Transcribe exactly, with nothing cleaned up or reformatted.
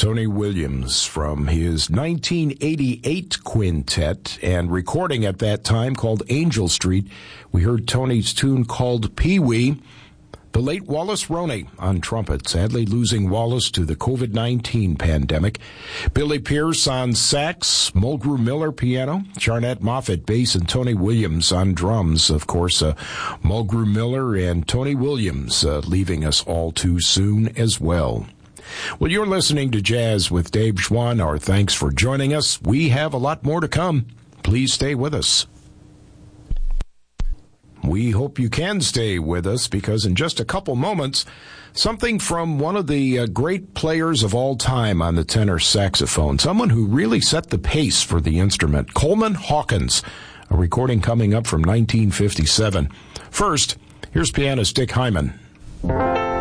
Tony Williams from his nineteen eighty-eight quintet, and recording at that time called Angel Street. We heard Tony's tune called Pee-wee. The late Wallace Roney on trumpet, sadly losing Wallace to the covid nineteen pandemic. Billy Pierce on sax, Mulgrew Miller piano, Charnette Moffett bass, and Tony Williams on drums. Of course, uh, Mulgrew Miller and Tony Williams uh, leaving us all too soon as well. Well, you're listening to Jazz with Dave Schwann. Our thanks for joining us. We have a lot more to come. Please stay with us. We hope you can stay with us, because in just a couple moments, something from one of the uh, great players of all time on the tenor saxophone, someone who really set the pace for the instrument, Coleman Hawkins, a recording coming up from nineteen fifty-seven. First, here's pianist Dick Hyman.